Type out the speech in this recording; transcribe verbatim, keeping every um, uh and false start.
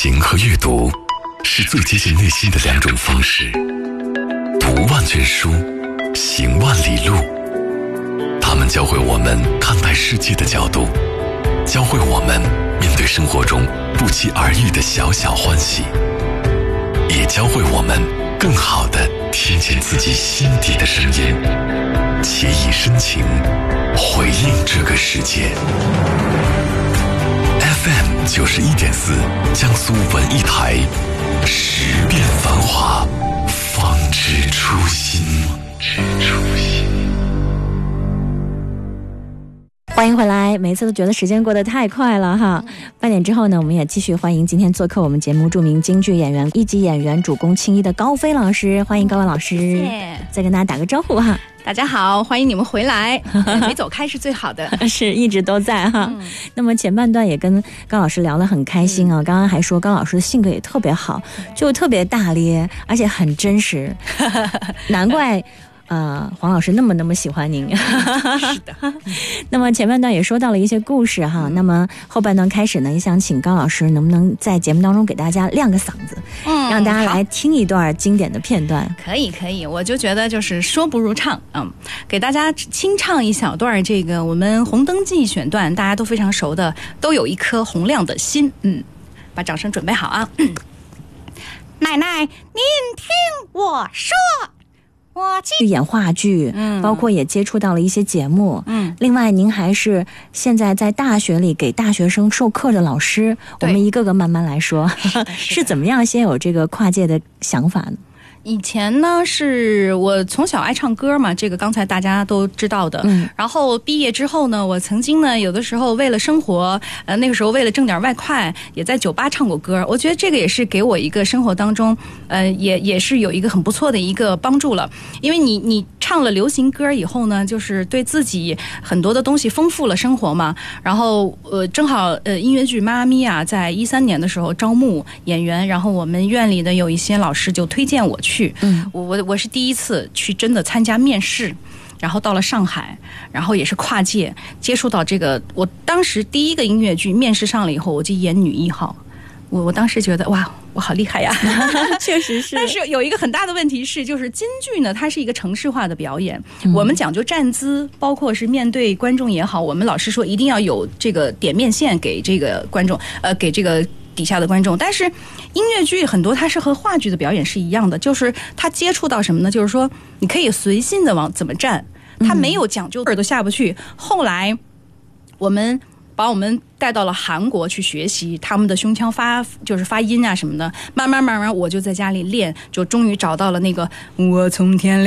行和阅读是最接近内心的两种方式。读万卷书，行万里路。它们教会我们看待世界的角度，教会我们面对生活中不期而遇的小小欢喜，也教会我们更好地听见自己心底的声音，且以深情回应这个世界。F M 九十一点四，江苏文艺台，十变繁华，方知初心。 欢迎回来，每次都觉得时间过得太快了哈。半点之后呢，我们也继续欢迎今天做客我们节目著名京剧演员、一级演员、主攻青衣的高飞老师，欢迎高飞老师。 谢谢， 再跟大家打个招呼哈。 大家好，欢迎你们回来，没走开是最好的， 是一直都在哈、嗯。那么前半段也跟高老师聊得很开心啊，嗯、刚刚还说高老师的性格也特别好，就特别大咧，而且很真实，难怪。呃，黄老师那么那么喜欢您。 是的。 那么前半段也说到了一些故事哈、嗯，那么后半段开始呢，也想请高老师能不能在节目当中给大家亮个嗓子，嗯，让大家来听一段经典的片段。 可以可以，我就觉得就是说不如唱，嗯，给大家清唱一小段这个我们《红灯记》选段，大家都非常熟的，都有一颗洪亮的心，嗯，把掌声准备好啊。嗯、奶奶，您听我说。我演话剧，嗯，包括也接触到了一些节目， 嗯， 另外您还是现在在大学里给大学生授课的老师，我们一个个慢慢来说，是, 是怎么样先有这个跨界的想法呢？ 以前呢，是我从小爱唱歌嘛，这个刚才大家都知道的。嗯，然后毕业之后呢，我曾经呢，有的时候为了生活，呃，那个时候为了挣点外快，也在酒吧唱过歌。我觉得这个也是给我一个生活当中，呃，也也是有一个很不错的一个帮助了。因为你你唱了流行歌以后呢，就是对自己很多的东西丰富了生活嘛。然后呃，正好呃，音乐剧《妈咪呀》在一三年的时候招募演员，然后我们院里的有一些老师就推荐我去。 嗯， 我我我是第一次去真的参加面试，然后到了上海，然后也是跨界接触到这个。我当时第一个音乐剧面试上了以后，我就演女一号。我我当时觉得哇，我好厉害呀！ 确实是。 但是有一个很大的问题是，就是京剧呢，它是一个程式化的表演，嗯、我们讲究站姿，包括是面对观众也好，我们老师说一定要有这个点面线给这个观众，呃，给这个。底下的观众，但是音乐剧很多它是和话剧的表演是一样的，就是它接触到什么呢？就是说你可以随性的往怎么站，它没有讲究，耳朵下不去。嗯、后来我们把我们带到了韩国去学习他们的胸腔发，就是发音啊什么的。慢慢慢慢，我就在家里练，就终于找到了那个我从天亮。